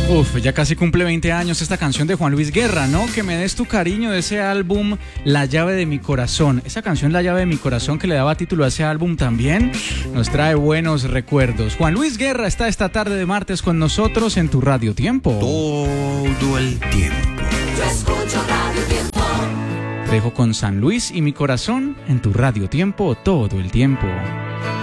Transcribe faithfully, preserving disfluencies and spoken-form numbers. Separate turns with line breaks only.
Uf, ya casi cumple veinte años esta canción de Juan Luis Guerra, ¿no? Que me des tu cariño, de ese álbum La llave de mi corazón. Esa canción La llave de mi corazón, que le daba título a ese álbum también, nos trae buenos recuerdos. Juan Luis Guerra está esta tarde de martes con nosotros en tu Radio Tiempo.
Todo el tiempo.
Yo escucho Radio Tiempo.
Te dejo con San Luis y mi corazón en tu Radio Tiempo todo el tiempo.